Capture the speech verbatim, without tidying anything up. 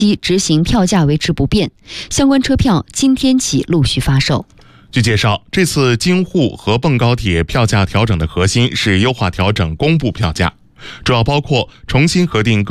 执行票价维持不变，相关车票今天起陆续发售。 据介绍，这次京沪合蹦高铁票价调整的核心是优化调整公布票价，主要包括重新核定各